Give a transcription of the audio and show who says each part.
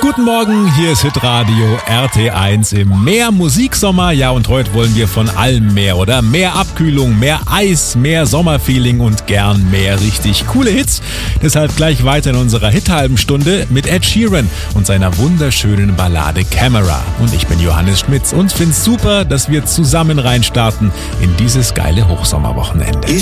Speaker 1: Guten Morgen, hier ist Hitradio RT1 im Meer Musiksommer. Ja, und heute wollen wir von allem mehr, oder? Mehr Abkühlung, mehr Eis, mehr Sommerfeeling und gern mehr richtig coole Hits. Deshalb gleich weiter in unserer Hit-halben Stunde mit Ed Sheeran und seiner wunderschönen Ballade Camera. Und ich bin Johannes Schmitz und find's super, dass wir zusammen reinstarten in dieses geile Hochsommerwochenende.